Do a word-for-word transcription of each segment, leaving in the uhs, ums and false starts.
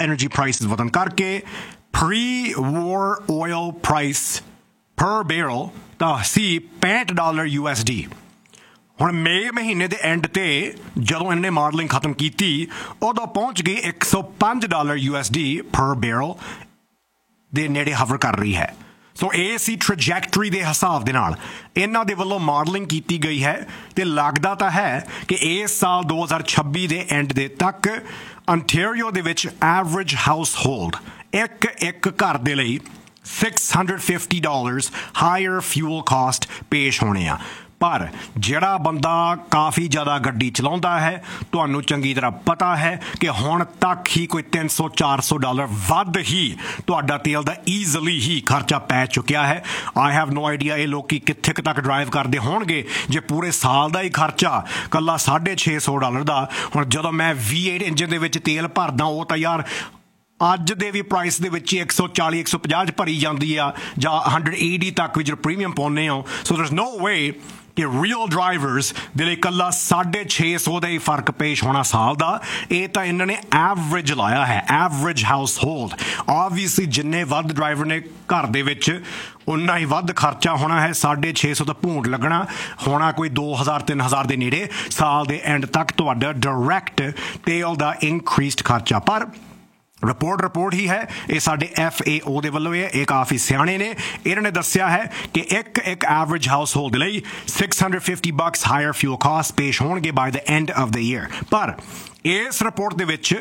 Energy prices ਵਧਣ ਕਰਕੇ pre war oil price पर बैरल ਤਾਂ ਸੀ पैंठ डॉलर यू एस डी। ਹੁਣ ਮਈ ਮਹੀਨੇ ਦੇ ਐਂਡ ਤੇ ਜਦੋਂ ਇਹਨਾਂ ਨੇ ਮਾਡਲਿੰਗ ਖਤਮ ਕੀਤੀ ਉਦੋਂ ਪਹੁੰਚ ਗਈ ਇੱਕ ਸੌ ਪੰਜ ਡਾਲਰ ਯੂ ਐਸ ਡੀ ਪਰ ਬੈਰਲ ਦੇ ਨੇੜੇ ਹਵਰ ਕਰ ਰਹੀ ਹੈ। ਸੋ ਇਹ ਸੀ ਟ੍ਰੈਜੈਕਟਰੀ ਦੇ ਹਿਸਾਬ ਦੇ ਨਾਲ ਇਹਨਾਂ ਦੇ ਵੱਲੋਂ ਮਾਡਲਿੰਗ ਕੀਤੀ ਗਈ ਹੈ ਤੇ ਲੱਗਦਾ ਤਾਂ ਹੈ ਕਿ ਇਸ ਸਾਲ ਦੋ ਹਜ਼ਾਰ ਛੱਬੀ ਦੇ ਐਂਡ ਦੇ ਤੱਕ ਅੰਟੈਰੀਓ ਦੇ ਵਿੱਚ ਐਵਰੇਜ ਹਾਊਸ ਹੋਲਡ ਇੱਕ ਇੱਕ ਘਰ ਦੇ ਲਈ six hundred fifty dollars hire fuel caste ਪੇਸ਼ ਹੋਣੇ ਆ। ਪਰ ਜਿਹੜਾ ਬੰਦਾ ਕਾਫੀ ਜ਼ਿਆਦਾ ਗੱਡੀ ਚਲਾਉਂਦਾ ਹੈ ਤੁਹਾਨੂੰ ਚੰਗੀ ਤਰ੍ਹਾਂ ਪਤਾ ਹੈ ਕਿ ਹੁਣ ਤੱਕ ਹੀ ਕੋਈ ਤਿੰਨ ਸੌ ਚਾਰ ਸੌ ਡਾਲਰ ਵੱਧ ਹੀ ਤੁਹਾਡਾ ਤੇਲ ਦਾ ਈਜ਼ਲੀ ਹੀ ਖਰਚਾ ਪੈ ਚੁੱਕਿਆ ਹੈ। ਆਈ ਹੈਵ ਨੋ ਆਈਡੀਆ ਇਹ ਲੋਕੀ ਕਿੱਥੇ ਕੁ ਤੱਕ ਡਰਾਈਵ ਕਰਦੇ ਹੋਣਗੇ ਜੇ ਪੂਰੇ ਸਾਲ ਦਾ ਹੀ ਖਰਚਾ ਇਕੱਲਾ ਸਾਢੇ ਛੇ ਸੌ ਡਾਲਰ ਦਾ। ਹੁਣ ਜਦੋਂ ਮੈਂ ਵੀ ਏਟ ਇੰਜਨ ਦੇ ਵਿੱਚ ਤੇਲ ਭਰਦਾ ਉਹ ਤਾਂ ਯਾਰ ਅੱਜ ਦੇ ਵੀ ਪ੍ਰਾਈਸ ਦੇ ਵਿੱਚ ਹੀ ਇੱਕ ਸੌ ਚਾਲੀ ਇੱਕ ਸੌ ਪੰਜਾਹ 'ਚ ਭਰੀ ਜਾਂਦੀ ਆ ਜਾਂ ਹੰਡਰਡ ਏਟੀ ਤੱਕ ਵੀ ਜਦੋਂ ਪ੍ਰੀਮੀਅਮ ਪਾਉਂਦੇ ਹੋ। ਸੋ ਦੇਅਰਸ ਨੋ ਵੇ ਕਿ ਰੀਅਲ ਡਰਾਈਵਰਸ ਦੇ ਲਈ ਇਕੱਲਾ ਸਾਢੇ ਛੇ ਸੌ ਦਾ ਹੀ ਫਰਕ ਪੇਸ਼ ਹੋਣਾ ਸਾਲ ਦਾ। ਇਹ ਤਾਂ ਇਹਨਾਂ ਨੇ ਐਵਰੇਜ ਲਾਇਆ ਹੈ, ਐਵਰੇਜ ਹਾਊਸ ਹੋਲਡ। ਓਬਵੀਅਸਲੀ ਜਿੰਨੇ ਵੱਧ ਡਰਾਈਵਰ ਨੇ ਘਰ ਦੇ ਵਿੱਚ ਉਨਾ ਹੀ ਵੱਧ ਖਰਚਾ ਹੋਣਾ ਹੈ। ਸਾਢੇ ਛੇ ਸੌ ਦਾ ਭੂੰਡ ਲੱਗਣਾ ਹੋਣਾ ਕੋਈ ਦੋ ਹਜ਼ਾਰ ਤਿੰਨ ਹਜ਼ਾਰ ਦੇ ਨੇੜੇ ਸਾਲ ਦੇ ਐਂਡ ਤੱਕ ਤੁਹਾਡਾ ਡਾਇਰੈਕਟ ਤੇਲ ਦਾ ਇਨਕਰੀਸਡ ਖਰਚਾ। ਪਰ ਰਿਪੋਰਟ ਰਿਪੋਰਟ ਹੀ ਹੈ ਇਹ ਸਾਡੇ ਐਫ ਏ ਓ ਦੇ ਵੱਲੋਂ ਹੈ, ਇਹ ਕਾਫੀ ਸਿਆਣੇ ਨੇ। ਇਹਨਾਂ ਨੇ ਦੱਸਿਆ ਹੈ ਕਿ ਇੱਕ ਇੱਕ ਐਵਰੇਜ ਹਾਊਸ ਹੋਲਡ ਲਈ six hundred fifty bucks hire fuel caste ਪੇਸ਼ ਹੋਣਗੇ ਬਾਈ ਦ ਐਂਡ ਆਫ ਦ ਈਅਰ। ਪਰ ਇਸ ਰਿਪੋਰਟ ਦੇ ਵਿੱਚ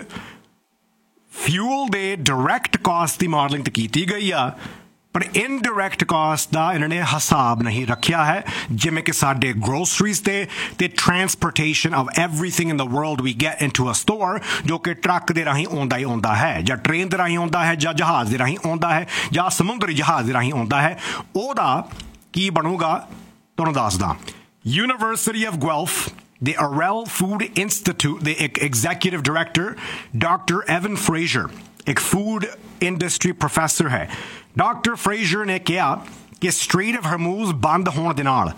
ਫਿਊਲ ਦੇ ਡਾਇਰੈਕਟ ਕਾਸਟ ਦੀ ਮਾਡਲਿੰਗ ਤਾਂ ਕੀਤੀ ਗਈ ਆ ਪਰ ਇਨਡਾਇਰੈਕਟ ਕਾਸਟ ਦਾ ਇਹਨਾਂ ਨੇ ਹਿਸਾਬ ਨਹੀਂ ਰੱਖਿਆ ਹੈ। ਜਿਵੇਂ ਕਿ ਸਾਡੇ ਗਰੋਸਰੀਜ਼ ਤੇ ਤੇ transportation of everything in the world we get into a store ਜੋ ਕਿ ਟਰੱਕ ਦੇ ਰਾਹੀਂ ਆਉਂਦਾ ਹੀ ਆਉਂਦਾ ਹੈ ਜਾਂ ਟ੍ਰੇਨ ਦੇ ਰਾਹੀਂ ਆਉਂਦਾ ਹੈ ਜਾਂ ਜਹਾਜ਼ ਦੇ ਰਾਹੀਂ ਆਉਂਦਾ ਹੈ ਜਾਂ ਸਮੁੰਦਰੀ ਜਹਾਜ਼ ਦੇ ਰਾਹੀਂ ਆਉਂਦਾ ਹੈ। ਉਹਦਾ ਕੀ ਬਣੂਗਾ ਤੁਹਾਨੂੰ ਦੱਸਦਾ। University of ਗੁelph the Arel Food Institute ਦੇ ਇੱਕ executive director doctor Avon Fraser ਇੱਕ ਫੂਡ ਇੰਡਸਟਰੀ ਪ੍ਰੋਫੈਸਰ ਹੈ। ਡਾਕਟਰ ਫਰੇਜ਼ਰ ਨੇ ਕਿਹਾ ਕਿ ਸਟ੍ਰੇਟ ਆਫ ਹਰਮੂਜ਼ ਬੰਦ ਹੋਣ ਦੇ ਨਾਲ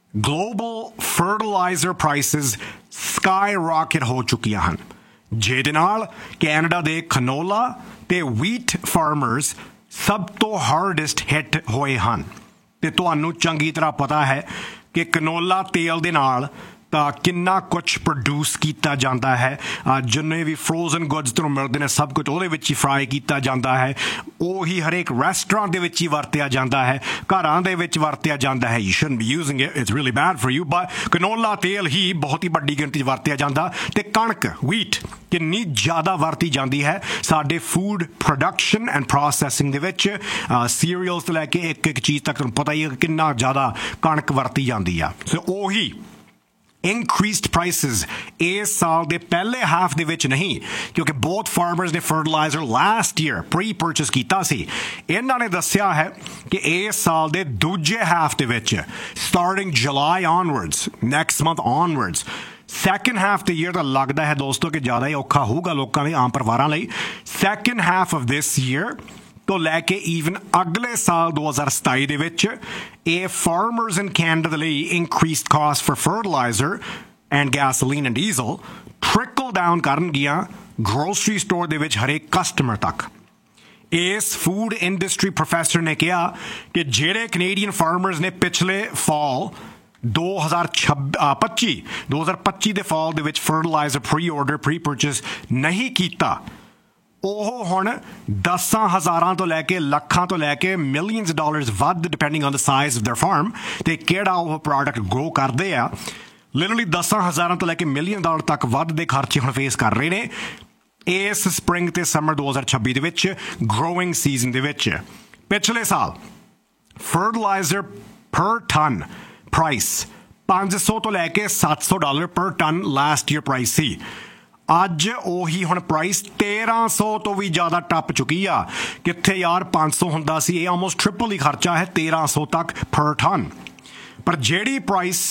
global fertiliser prices sky rocket ਹੋ ਚੁੱਕੀਆਂ ਹਨ ਜਿਹਦੇ ਨਾਲ ਕੈਨੇਡਾ ਦੇ ਖਨੋਲਾ ਤੇ ਵੀਟ ਫਾਰਮਰਸ ਸਭ ਤੋਂ ਹਾਰਡੈਸਟ ਹਿੱਟ ਹੋਏ ਹਨ। ਤੇ ਤੁਹਾਨੂੰ ਚੰਗੀ ਤਰ੍ਹਾਂ ਪਤਾ ਹੈ ਕਿ ਕਨੋਲਾ ਤੇਲ ਦੇ ਨਾਲ ਤਾਂ ਕਿੰਨਾ ਕੁਛ ਪ੍ਰੋਡਿਊਸ ਕੀਤਾ ਜਾਂਦਾ ਹੈ। ਜਿੰਨੇ ਵੀ ਫਰੋਜ਼ਨ ਗੁੱਡਸ ਤੁਹਾਨੂੰ ਮਿਲਦੇ ਨੇ ਸਭ ਕੁਝ ਉਹਦੇ ਵਿੱਚ ਹੀ ਫਰਾਈ ਕੀਤਾ ਜਾਂਦਾ ਹੈ। ਉਹੀ ਹਰੇਕ ਰੈਸਟੋਰੈਂਟ ਦੇ ਵਿੱਚ ਹੀ ਵਰਤਿਆ ਜਾਂਦਾ ਹੈ, ਘਰਾਂ ਦੇ ਵਿੱਚ ਵਰਤਿਆ ਜਾਂਦਾ ਹੈ। You shouldn't B using it, it's really bed for you. But ਕਨੋਲਾ ਤੇਲ ਹੀ ਬਹੁਤ ਹੀ ਵੱਡੀ ਗਿਣਤੀ 'ਚ ਵਰਤਿਆ ਜਾਂਦਾ। ਤੇ ਕਣਕ ਵੀਟ ਕਿੰਨੀ ਜ਼ਿਆਦਾ ਵਰਤੀ ਜਾਂਦੀ ਹੈ ਸਾਡੇ ਫੂਡ ਪ੍ਰੋਡਕਸ਼ਨ ਐਂਡ ਪ੍ਰੋਸੈਸਿੰਗ ਦੇ ਵਿੱਚ। ਸੀਰੀਅਲਸ ਤੋਂ ਲੈ ਕੇ ਇੱਕ ਇੱਕ ਚੀਜ਼ ਤੱਕ ਤੁਹਾਨੂੰ ਪਤਾ ਹੀ ਹੈ ਕਿੰਨਾ ਜ਼ਿਆਦਾ ਕਣਕ ਵਰਤੀ ਜਾਂਦੀ ਆ। ਸੋ ਉਹੀ increased prices ਇਸ ਸਾਲ ਦੇ ਪਹਿਲੇ ਹਾਫ ਦੇ ਵਿੱਚ ਨਹੀਂ ਕਿਉਂਕਿ ਬਹੁਤ ਫਾਰਮਰਸ ਨੇ fertiliser last year pre purchase ਕੀਤਾ ਸੀ। ਇਹਨਾਂ ਨੇ ਦੱਸਿਆ ਹੈ ਕਿ ਇਸ ਸਾਲ ਦੇ ਦੂਜੇ ਹਾਫ ਦੇ ਵਿੱਚ ਸਟਾਰਟਿੰਗ ਜੁਲਾਈ onwards next month onwards second half ਦੇ ਈਅਰ ਤਾਂ ਲੱਗਦਾ ਹੈ ਦੋਸਤੋ ਕਿ ਜ਼ਿਆਦਾ ਹੀ ਔਖਾ ਹੋਊਗਾ ਲੋਕਾਂ ਲਈ, ਆਮ ਪਰਿਵਾਰਾਂ ਲਈ। Second half of this year ਤੋਂ ਲੈ ਕੇ ਈਵਨ ਅਗਲੇ ਸਾਲ ਦੋ ਹਜ਼ਾਰ ਸਤਾਈ ਦੇ ਵਿੱਚ ਇਹ ਫਾਰਮਰਸ ਇਨ ਕੈਨੇਡਾ ਦੇ ਲਈ increased caste for fertiliser and gasoline and diesel ਟ੍ਰਿਕਲ down ਕਰਨਗੀਆਂ ਗਰੋਸਰੀ ਸਟੋਰ ਦੇ ਵਿੱਚ ਹਰੇਕ ਕਸਟਮਰ ਤੱਕ। ਇਸ ਫੂਡ ਇੰਡਸਟਰੀ ਪ੍ਰੋਫੈਸਰ ਨੇ ਕਿਹਾ ਕਿ ਜਿਹੜੇ ਕੈਨੇਡੀਅਨ ਫਾਰਮਰਸ ਨੇ ਪਿਛਲੇ ਫਾਲ ਦੋ ਹਜ਼ਾਰ ਪੱਚੀ ਦੋ ਹਜ਼ਾਰ ਪੱਚੀ ਦੇ ਫਾਲ ਦੇ ਵਿੱਚ fertiliser pre order pre purchase ਨਹੀਂ ਕੀਤਾ ਉਹ ਹੁਣ ਦਸਾਂ ਹਜ਼ਾਰਾਂ ਤੋਂ ਲੈ ਕੇ ਲੱਖਾਂ ਤੋਂ ਲੈ ਕੇ ਮਿਲੀਅਨਸ ਡਾਲਰਸ ਵੱਧ depending on the size of there farm ਤੇ ਕਿਹੜਾ ਉਹ ਪ੍ਰੋਡਕਟ ਗਰੋ ਕਰਦੇ ਆ ਲਿਟਰਲੀ ਦਸਾਂ ਹਜ਼ਾਰਾਂ ਤੋਂ ਲੈ ਕੇ ਮਿਲੀਅਨ ਡਾਲਰ ਤੱਕ ਵੱਧ ਦੇ ਖਰਚੇ ਹੁਣ ਫੇਸ ਕਰ ਰਹੇ ਨੇ ਇਸ ਸਪ੍ਰਿੰਗ ਤੇ ਸਮਰ ਦੋ ਹਜ਼ਾਰ ਛੱਬੀ ਦੇ ਵਿੱਚ ਗਰੋਇੰਗ ਸੀਜ਼ਨ ਦੇ ਵਿੱਚ। ਪਿਛਲੇ ਸਾਲ ਫਰਟੀਲਾਈਜ਼ਰ ਪਰ ਟਨ ਪ੍ਰਾਈਸ ਪੰਜ ਸੌ ਤੋਂ ਲੈ ਕੇ ਸੱਤ ਸੌ ਡਾਲਰ ਪਰ ਟਨ ਲਾਸਟ ਈਅਰ ਪ੍ਰਾਈਸ ਸੀ। ਅੱਜ ਉਹੀ ਹੁਣ ਪ੍ਰਾਈਸ ਤੇਰਾਂ ਸੌ ਤੋਂ ਵੀ ਜ਼ਿਆਦਾ ਟੱਪ ਚੁੱਕੀ ਆ। ਕਿੱਥੇ ਯਾਰ ਪੰਜ ਸੌ ਹੁੰਦਾ ਸੀ, ਇਹ ਆਲਮੋਸਟ ਟ੍ਰਿਪਲ ਹੀ ਖਰਚਾ ਹੈ ਤੇਰਾਂ ਸੌ ਤੱਕ ਪਰ ਟਨ। ਪਰ ਜਿਹੜੀ ਪ੍ਰਾਈਸ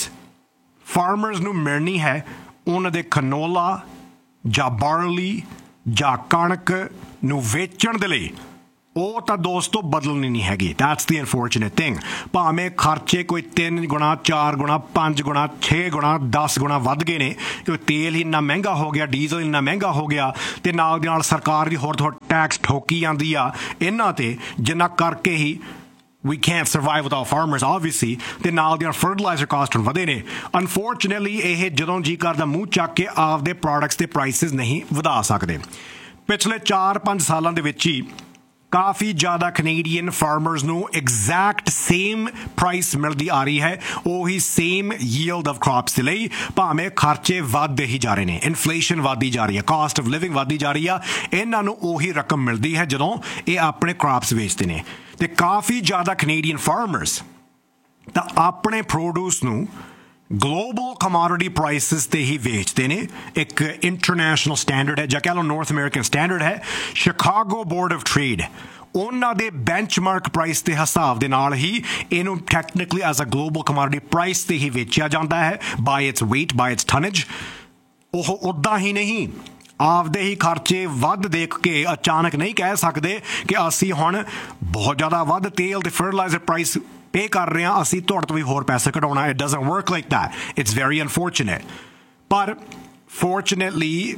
ਫਾਰਮਰਸ ਨੂੰ ਮਿਲਣੀ ਹੈ ਉਹਨਾਂ ਦੇ ਖਨੋਲਾ ਜਾਂ ਬਾਰਲੀ ਜਾਂ ਕਣਕ ਨੂੰ ਵੇਚਣ ਦੇ ਲਈ ਉਹ ਤਾਂ ਦੋਸਤੋ ਬਦਲਣੀ ਨਹੀਂ ਹੈਗੀ। That's the unfortunate thing. ਭਾਵੇਂ ਖਰਚੇ ਕੋਈ ਤਿੰਨ ਗੁਣਾ ਚਾਰ ਗੁਣਾ ਪੰਜ ਗੁਣਾ ਛੇ ਗੁਣਾ ਦਸ ਗੁਣਾ ਵੱਧ ਗਏ ਨੇ, ਕਿ ਤੇਲ ਹੀ ਇੰਨਾ ਮਹਿੰਗਾ ਹੋ ਗਿਆ, ਡੀਜ਼ਲ ਇੰਨਾ ਮਹਿੰਗਾ ਹੋ ਗਿਆ, ਤੇ ਨਾਲ ਦੇ ਨਾਲ ਸਰਕਾਰ ਦੀ ਹੋਰ ਤੋਂ ਟੈਕਸ ਠੋਕੀ ਜਾਂਦੀ ਆ ਇਹਨਾਂ ਤੇ, ਜਿੰਨਾ ਕਰਕੇ ਹੀ we can't survive without farmers obviously, ਤੇ ਨਾਲ ਦੀਆਂ ਫਰਟੀਲਾਈਜ਼ਰ ਕਾਸਟ ਹੁਣ ਵਧੇ ਨੇ। ਅਨਫੋਰਚੂਨੇਟਲੀ ਇਹ ਜਦੋਂ ਜੀ ਕਰਦਾ ਮੂੰਹ ਚੱਕ ਕੇ ਆਪਦੇ ਪ੍ਰੋਡਕਟਸ ਦੇ ਪ੍ਰਾਈਸਿਸ ਨਹੀਂ ਵਧਾ ਸਕਦੇ। ਪਿਛਲੇ ਚਾਰ ਪੰਜ ਸਾਲਾਂ ਦੇ ਵਿੱਚ ਹੀ ਕਾਫੀ ਜ਼ਿਆਦਾ ਕੈਨੇਡੀਅਨ ਫਾਰਮਰਸ ਨੂੰ ਐਗਜ਼ੈਕਟ ਸੇਮ ਪ੍ਰਾਈਸ ਮਿਲਦੀ ਆ ਰਹੀ ਹੈ, ਉਹੀ ਸੇਮ ਯੀਲਡ ਆਫ ਕ੍ਰੌਪਸ ਦੇ ਲਈ, ਭਾਵੇਂ ਖਰਚੇ ਵੱਧਦੇ ਹੀ ਜਾ ਰਹੇ ਨੇ, ਇਨਫਲੇਸ਼ਨ ਵੱਧਦੀ ਜਾ ਰਹੀ ਹੈ, ਕਾਸਟ ਆਫ ਲਿਵਿੰਗ ਵੱਧਦੀ ਜਾ ਰਹੀ ਆ, ਇਹਨਾਂ ਨੂੰ ਉਹੀ ਰਕਮ ਮਿਲਦੀ ਹੈ ਜਦੋਂ ਇਹ ਆਪਣੇ ਕ੍ਰੌਪਸ ਵੇਚਦੇ ਨੇ। ਤੇ ਕਾਫੀ ਜ਼ਿਆਦਾ ਕੈਨੇਡੀਅਨ ਫਾਰਮਰਸ ਤਾਂ ਆਪਣੇ ਪ੍ਰੋਡਿਊਸ ਨੂੰ ਗਲੋਬਲ ਕਮੋਡਿਟੀ ਪ੍ਰਾਈਸਿਸ ਤੇ ਹੀ ਵੇਚਦੇ ਨੇ। ਇੱਕ ਇੰਟਰਨੈਸ਼ਨਲ ਸਟੈਂਡਰਡ ਹੈ ਜਾਂ ਕਹਿ ਲਓ ਨਾਰਥ ਅਮਰੀਕਨ ਸਟੈਂਡਰਡ ਹੈ, ਸ਼ਿਕਾਗੋ ਬੋਰਡ ਆਫ ਟ੍ਰੇਡ, ਉਹਨਾਂ ਦੇ ਬੈਂਚਮਾਰਕ ਪ੍ਰਾਈਸ ਦੇ ਹਿਸਾਬ ਦੇ ਨਾਲ ਹੀ ਇਹਨੂੰ technically as a global commodity price ਤੇ ਹੀ ਵੇਚਿਆ ਜਾਂਦਾ ਹੈ, ਬਾਈ ਇਟਸ ਵੇਟ, ਬਾਈ ਇਟਸ ਟਨੇਜ। ਉਹ ਉੱਦਾਂ ਹੀ ਨਹੀਂ, ਆਪਦੇ ਹੀ ਖਰਚੇ ਵੱਧ ਦੇਖ ਕੇ ਅਚਾਨਕ ਨਹੀਂ ਕਹਿ ਸਕਦੇ ਕਿ ਅਸੀਂ ਹੁਣ ਬਹੁਤ ਜ਼ਿਆਦਾ ਵੱਧ ਤੇਲ ਤੇ ਫਰਟੀਲਾਈਜ਼ਰ ਪ੍ਰਾਈਸ ਪੇ ਕਰ ਰਹੇ ਹਾਂ, ਅਸੀਂ ਤੁਹਾਡੇ ਤੋਂ ਵੀ ਹੋਰ ਪੈਸੇ ਕਢਾਉਣਾ। It doesn't work like that, it's very unfortunate. ਪਰ ਫੋਰਚੂਨੇਟਲੀ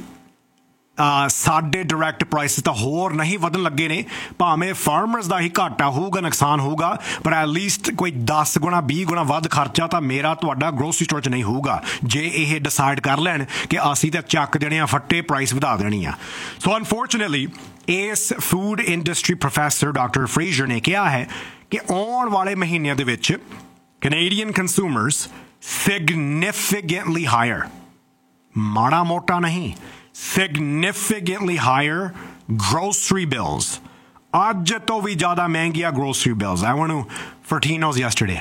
ਸਾਡੇ ਡਾਇਰੈਕਟ ਪ੍ਰਾਈਸਿਸ ਤਾਂ ਹੋਰ ਨਹੀਂ ਵਧਣ ਲੱਗੇ ਨੇ, ਭਾਵੇਂ ਫਾਰਮਰਸ ਦਾ ਹੀ ਘਾਟਾ ਹੋਊਗਾ, ਨੁਕਸਾਨ ਹੋਊਗਾ, ਪਰ ਐਟਲੀਸਟ ਕੋਈ ਦਸ ਗੁਣਾ ਵੀਹ ਗੁਣਾ ਵੱਧ ਖਰਚਾ ਤਾਂ ਮੇਰਾ ਤੁਹਾਡਾ ਗਰੋਸਰੀ ਸਟੋਰ 'ਚ ਨਹੀਂ ਹੋਊਗਾ, ਜੇ ਇਹ ਡਿਸਾਈਡ ਕਰ ਲੈਣ ਕਿ ਅਸੀਂ ਤਾਂ ਚੱਕ ਦੇਣੇ ਆ ਫੱਟੇ, ਪ੍ਰਾਈਸ ਵਧਾ ਦੇਣੀ ਆ। ਸੋ ਅਨਫੋਰਚੂਨੇਟਲੀ ਇਸ food industry professor doctor Fraser ਨੇ ਕਿਹਾ ਹੈ ਕਿ ਆਉਣ ਵਾਲੇ ਮਹੀਨਿਆਂ ਦੇ ਵਿੱਚ ਕੈਨੇਡੀਅਨ ਕੰਜ਼ਿਊਮਰਸ ਸਿਗਨੀਫੀਕੈਂਟਲੀ ਹਾਇਰ, ਮਾੜਾ ਮੋਟਾ ਨਹੀਂ, significantly higher grocery bills, ਅੱਜ ਤੋਂ ਵੀ ਜ਼ਿਆਦਾ ਮਹਿੰਗੀਆਂ grocery bills। I went to Fortino's yesterday,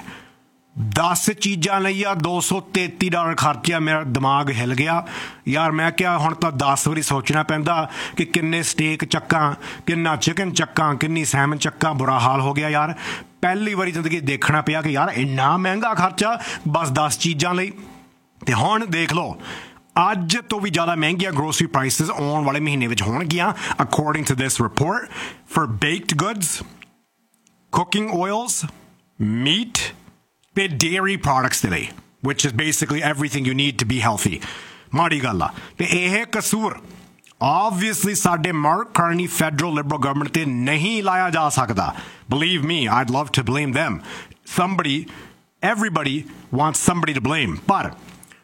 ਦਸ ਚੀਜ਼ਾਂ ਲਈ ਆ ਦੋ ਸੌ ਤੇਤੀ ਡਾਲਰ ਖਰਚਿਆ। ਮੇਰਾ ਦਿਮਾਗ ਹਿਲ ਗਿਆ ਯਾਰ। ਮੈਂ ਕਿਹਾ ਹੁਣ ਤਾਂ ਦਸ ਵਾਰੀ ਸੋਚਣਾ ਪੈਂਦਾ ਕਿ ਕਿੰਨੇ ਸਟੇਕ ਚੱਕਾਂ, ਕਿੰਨਾ ਚਿਕਨ ਚੱਕਾਂ, ਕਿੰਨੀ ਸੈਮਨ ਚੱਕਾਂ। ਬੁਰਾ ਹਾਲ ਹੋ ਗਿਆ ਯਾਰ। ਪਹਿਲੀ ਵਾਰੀ ਜ਼ਿੰਦਗੀ ਦੇਖਣਾ ਪਿਆ ਕਿ ਯਾਰ ਇੰਨਾ ਮਹਿੰਗਾ ਖਰਚਾ ਬਸ ਦਸ ਚੀਜ਼ਾਂ ਲਈ। ਤੇ ਹੁਣ ਦੇਖ ਲਓ, ਅੱਜ ਤੋਂ ਵੀ ਜ਼ਿਆਦਾ ਮਹਿੰਗੀਆਂ ਗਰੋਸਰੀ ਪ੍ਰਾਈਸਿਸ ਆਉਣ ਵਾਲੇ ਮਹੀਨੇ ਵਿੱਚ ਹੋਣਗੀਆਂ, according to this report, for baked goods, cooking oils, meat ਤੇ dairy products ਦੇ ਲਈ, which is basically everything you need to be healthy। ਮਾੜੀ ਗੱਲ ਆ। ਤੇ ਇਹ ਕਸੂਰ obviously ਸਾਡੇ mark Carney federal Liberal government ਤੇ ਨਹੀਂ ਲਾਇਆ ਜਾ ਸਕਦਾ। Believe me, I'd love to blame them. Somebody, everybody wants somebody to blame, ਪਰ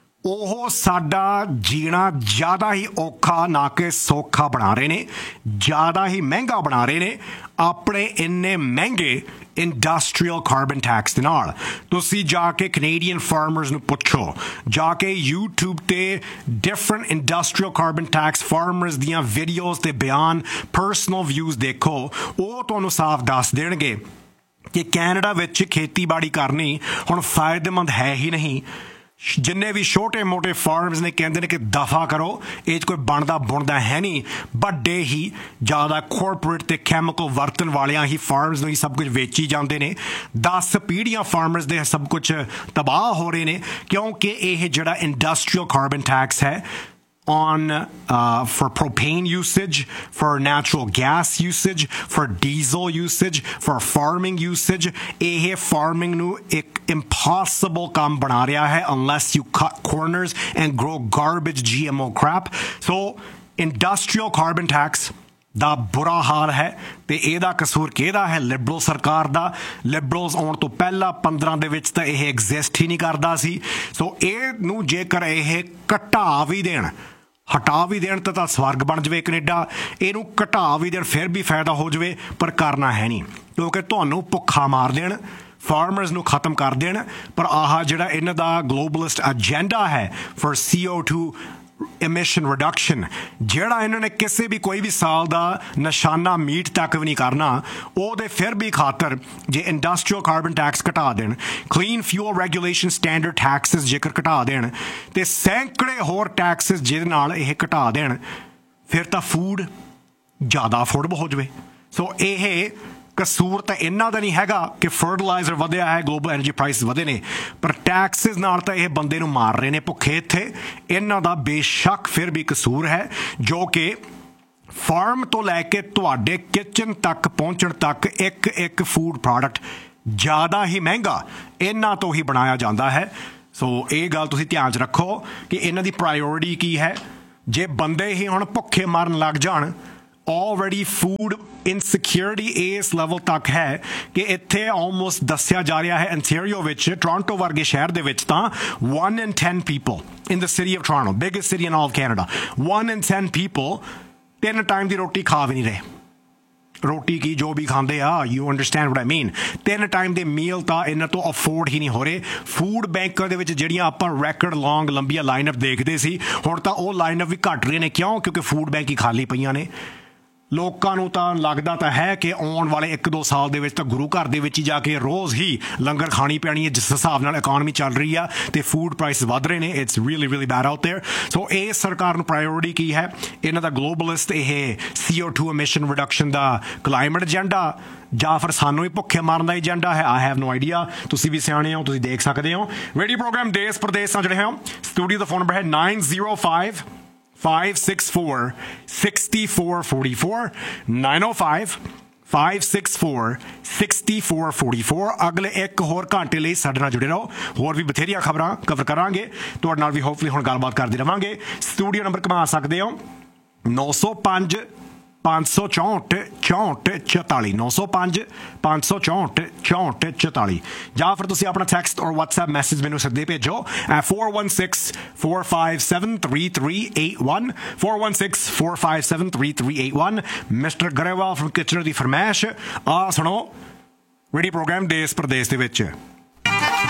ਉਹ ਸਾਡਾ ਜੀਣਾ ਜ਼ਿਆਦਾ ਹੀ ਔਖਾ ਨਾ ਕਿ ਸੌਖਾ ਬਣਾ ਰਹੇ ਨੇ, ਜ਼ਿਆਦਾ ਹੀ ਮਹਿੰਗਾ ਬਣਾ ਰਹੇ ਨੇ ਆਪਣੇ ਇੰਨੇ ਮਹਿੰਗੇ ਇੰਡਸਟਰੀਅਲ ਕਾਰਬਨ ਟੈਕਸ ਦੇ ਨਾਲ। ਤੁਸੀਂ ਜਾ ਕੇ ਕੈਨੇਡੀਅਨ ਫਾਰਮਰਸ ਨੂੰ ਪੁੱਛੋ, ਜਾ ਕੇ ਯੂਟਿਊਬ ਤੇ different industrial carbon tax farmers ਦੀਆਂ ਵੀਡੀਓਜ਼ ਤੇ ਬਿਆਨ, ਪਰਸਨਲ ਵਿਊਜ਼ ਦੇਖੋ, ਉਹ ਤੁਹਾਨੂੰ ਸਾਫ਼ ਦੱਸ ਦੇਣਗੇ ਕਿ ਕੈਨੇਡਾ ਵਿੱਚ ਖੇਤੀਬਾੜੀ ਕਰਨੀ ਹੁਣ ਫਾਇਦੇਮੰਦ ਹੈ ਹੀ ਨਹੀਂ। ਜਿੰਨੇ ਵੀ ਛੋਟੇ ਮੋਟੇ ਫਾਰਮਸ ਨੇ ਕਹਿੰਦੇ ਨੇ ਕਿ ਦਫਾ ਕਰੋ, ਇਹ 'ਚ ਕੋਈ ਬਣਦਾ ਬੁਣਦਾ ਹੈ ਨਹੀਂ। ਵੱਡੇ ਹੀ ਜ਼ਿਆਦਾ ਕੋਰਪੋਰੇਟ ਤੇ ਕੈਮੀਕਲ ਵਰਤਣ ਵਾਲਿਆਂ ਹੀ ਫਾਰਮਸ ਨੂੰ ਹੀ ਸਭ ਕੁਝ ਵੇਚੀ ਜਾਂਦੇ ਨੇ। ਦਸ ਪੀੜ੍ਹੀਆਂ ਫਾਰਮਰਸ ਦੇ ਸਭ ਕੁਝ ਤਬਾਹ ਹੋ ਰਹੇ ਨੇ, ਕਿਉਂਕਿ ਇਹ ਜਿਹੜਾ ਇੰਡਸਟਰੀਅਲ ਕਾਰਬਨ ਟੈਕਸ ਹੈ on uh, for propane usage, for natural gas usage, for diesel usage, for farming usage, ਇਹ farming ਨੂੰ ਇੱਕ impossible ਕੰਮ ਬਣਾ ਰਿਹਾ ਹੈ unless you cut corners and grow garbage G M O crap। So industrial carbon tax ਦਾ ਬੁਰਾ ਹਾਲ ਹੈ। ਤੇ ਇਹਦਾ ਕਸੂਰ ਕਿਹਦਾ ਹੈ? ਲਿਬਰਲ ਸਰਕਾਰ ਦਾ। ਲਿਬਰਲਸ ਆਉਣ ਤੋਂ ਪਹਿਲਾਂ ਪੰਦਰਾਂ ਦੇ ਵਿੱਚ ਤਾਂ ਇਹ ਐਗਜ਼ਿਸਟ ਹੀ ਨਹੀਂ ਕਰਦਾ ਸੀ। ਸੋ ਇਹਨੂੰ ਜੇਕਰ ਇਹ ਘਟਾ ਵੀ ਦੇਣ, ਹਟਾ ਵੀ ਦੇਣ ਤਾਂ ਤਾਂ ਸਵਰਗ ਬਣ ਜਾਵੇ ਕੈਨੇਡਾ। ਇਹਨੂੰ ਘਟਾ ਵੀ ਦੇਣ ਫਿਰ ਵੀ ਫਾਇਦਾ ਹੋ ਜਾਵੇ, ਪਰ ਕਰਨਾ ਹੈ ਨਹੀਂ, ਕਿਉਂਕਿ ਤੁਹਾਨੂੰ ਭੁੱਖਾ ਮਾਰ ਦੇਣ, ਫਾਰਮਰਸ ਨੂੰ ਖਤਮ ਕਰ ਦੇਣ। ਪਰ ਆਹ ਜਿਹੜਾ ਇਹਨਾਂ ਦਾ ਗਲੋਬਲਿਸਟ ਏਜੰਡਾ ਹੈ for C O to emission reduction, ਜਿਹੜਾ ਇਹਨਾਂ ਨੇ ਕਿਸੇ ਵੀ ਕੋਈ ਵੀ ਸਾਲ ਦਾ ਨਿਸ਼ਾਨਾ ਮੀਟ ਤੱਕ ਵੀ ਨਹੀਂ ਕਰਨਾ, ਉਹਦੇ ਫਿਰ ਵੀ ਖਾਤਰ ਜੇ ਇੰਡਸਟਰੀਅਲ ਕਾਰਬਨ ਟੈਕਸ ਘਟਾ ਦੇਣ, clean fuel regulation standard Texas ਜੇਕਰ ਘਟਾ ਦੇਣ, ਤੇ ਸੈਂਕੜੇ ਹੋਰ ਟੈਕਸਿਸ ਜਿਹਦੇ ਨਾਲ ਇਹ ਘਟਾ ਦੇਣ, ਫਿਰ ਤਾਂ ਫੂਡ ਜ਼ਿਆਦਾ ਅਫੋਰਡੇਬਲ ਹੋ ਜਾਵੇ। ਸੋ ਇਹ ਕਸੂਰ ਤਾਂ ਇਹਨਾਂ ਦਾ ਨਹੀਂ ਹੈਗਾ ਕਿ ਫਰਟੀਲਾਈਜ਼ਰ ਵਧਿਆ ਹੈ, ਗਲੋਬਲ ਐਨਰਜੀ ਪ੍ਰਾਈਸ ਵਧੇ ਨੇ, ਪਰ ਟੈਕਸਿਸ ਨਾਲ ਤਾਂ ਇਹ ਬੰਦੇ ਨੂੰ ਮਾਰ ਰਹੇ ਨੇ ਭੁੱਖੇ ਇੱਥੇ। ਇਹਨਾਂ ਦਾ ਬੇਸ਼ੱਕ ਫਿਰ ਵੀ ਕਸੂਰ ਹੈ, ਜੋ ਕਿ ਫਾਰਮ ਤੋਂ ਲੈ ਕੇ ਤੁਹਾਡੇ ਕਿਚਨ ਤੱਕ ਪਹੁੰਚਣ ਤੱਕ ਇੱਕ ਇੱਕ ਫੂਡ ਪ੍ਰੋਡਕਟ ਜ਼ਿਆਦਾ ਹੀ ਮਹਿੰਗਾ ਇਹਨਾਂ ਤੋਂ ਹੀ ਬਣਾਇਆ ਜਾਂਦਾ ਹੈ। ਸੋ ਇਹ ਗੱਲ ਤੁਸੀਂ ਧਿਆਨ 'ਚ ਰੱਖੋ ਕਿ ਇਹਨਾਂ ਦੀ ਪ੍ਰਾਇਓਰਿਟੀ ਕੀ ਹੈ। ਜੇ ਬੰਦੇ ਹੀ ਹੁਣ ਭੁੱਖੇ ਮਰਨ ਲੱਗ ਜਾਣ, ਆਲਰੇਡੀ ਫੂਡ ਇਨਸਿਕਿਉਰਿਟੀ ਇਸ ਲੈਵਲ ਤੱਕ ਹੈ ਕਿ ਇੱਥੇ ਆਲਮੋਸਟ ਦੱਸਿਆ ਜਾ ਰਿਹਾ ਹੈ ਅੰਟੈਰੀਓ ਵਿੱਚ, ਟੋਰਾਂਟੋ ਵਰਗੇ ਸ਼ਹਿਰ ਦੇ ਵਿੱਚ ਤਾਂ one in ten people in the city of Toronto, biggest city in all of Canada, one in ten people ਤਿੰਨ ਟਾਈਮ ਦੀ ਰੋਟੀ ਖਾ ਵੀ ਨਹੀਂ ਰਹੇ। ਰੋਟੀ ਕੀ ਜੋ ਵੀ ਖਾਂਦੇ ਆ, ਯੂ ਅੰਡਰਸਟੈਂਡ ਵਟ ਆਈ ਮੀਨ। ਤਿੰਨ ਟਾਈਮ ਦੇ ਮੀਲ ਤਾਂ ਇਹਨਾਂ ਤੋਂ ਅਫੋਰਡ ਹੀ ਨਹੀਂ ਹੋ ਰਹੇ। ਫੂਡ ਬੈਂਕਾਂ ਦੇ ਵਿੱਚ ਜਿਹੜੀਆਂ ਆਪਾਂ ਰੈਕਡ ਲੌਂਗ ਲੰਬੀਆਂ ਲਾਈਨਅਪ ਦੇਖਦੇ ਸੀ, ਹੁਣ ਤਾਂ ਉਹ ਲਾਈਨਅਪ ਵੀ ਘੱਟ ਰਹੇ ਨੇ। ਕਿਉਂ? ਕਿਉਂਕਿ ਫੂਡ ਬੈਂਕ ਹੀ ਖਾਲੀ ਪਈਆਂ ਨੇ। ਲੋਕਾਂ ਨੂੰ ਤਾਂ ਲੱਗਦਾ ਤਾਂ ਹੈ ਕਿ ਆਉਣ ਵਾਲੇ ਇੱਕ ਦੋ ਸਾਲ ਦੇ ਵਿੱਚ ਤਾਂ ਗੁਰੂ ਘਰ ਦੇ ਵਿੱਚ ਹੀ ਜਾ ਕੇ ਰੋਜ਼ ਹੀ ਲੰਗਰ ਖਾਣੀ ਪੈਣੀ ਹੈ, ਜਿਸ ਹਿਸਾਬ ਨਾਲ ਇਕਨੋਮੀ ਚੱਲ ਰਹੀ ਆ ਤੇ ਫੂਡ ਪ੍ਰਾਈਸ ਵੱਧ ਰਹੇ ਨੇ। It's really really bed out there. ਸੋ ਇਹ ਸਰਕਾਰ ਨੂੰ ਪ੍ਰਾਇਓਰਿਟੀ ਕੀ ਹੈ? ਇਹਨਾਂ ਦਾ ਗਲੋਬਲਿਸਟ ਇਹ ਸੀ ਓ to emission reduction the climate agenda, ਜਾਂ ਫਿਰ ਸਾਨੂੰ ਹੀ ਭੁੱਖੇ ਮਾਰਨ ਦਾ ਏਜੰਡਾ ਹੈ? I have no idea. ਤੁਸੀਂ ਵੀ ਸਿਆਣੇ ਹੋ, ਤੁਸੀਂ ਦੇਖ ਸਕਦੇ ਹੋ। ਰੇਡੀਓ ਪ੍ਰੋਗਰਾਮ ਦੇਸ਼ ਪ੍ਰਦੇਸ਼ ਨਾਲ ਜਿਹੜੇ ਹੋ। ਸਟੂਡੀਓ ਦਾ ਫੋਨ ਨੰਬਰ ਹੈ nine zero five five six four six four four four nine oh five five six four six four four four। ਅਗਲੇ ਇੱਕ ਹੋਰ ਘੰਟੇ ਲਈ ਸਾਡੇ ਨਾਲ ਜੁੜੇ ਰਹੋ। ਹੋਰ ਵੀ ਬਥੇਰੀਆਂ ਖਬਰਾਂ ਕਵਰ ਕਰਾਂਗੇ ਤੁਹਾਡੇ ਨਾਲ, ਵੀ ਹੋਪਫੁਲੀ ਹੁਣ ਗੱਲਬਾਤ ਕਰਦੇ ਰਵਾਂਗੇ। ਸਟੂਡੀਓ ਨੰਬਰ ਕਮਾ ਸਕਦੇ ਹੋ ਨੌ ਸੌ ਪੰਜ ਪੰਜ ਸੌ ਚੌਂਹਠ ਚੌਂਹਠ ਚੁਤਾਲੀ, ਨੌ ਸੌ ਪੰਜ ਪੰਜ ਸੌ ਚੌਂਹਠ ਚੌਂਹਠ ਚੁਤਾਲੀ। ਜਾਂ ਫਿਰ ਤੁਸੀਂ ਆਪਣਾ ਟੈਕਸਟ ਔਰ WhatsApp ਮੈਸੇਜ ਮੈਨੂੰ ਸਿੱਧੇ ਭੇਜੋ at four one six four five seven three three eight one four one six four five seven three three eight one। Mister Grewal firm Kitchener ਦੀ ਫਰਮਾਇਸ਼ ਆ ਸੁਣੋ ਰੇਡੀਓ ਪ੍ਰੋਗਰਾਮ ਦੇਸ਼ ਪ੍ਰਦੇਸ਼ ਦੇ ਵਿੱਚ।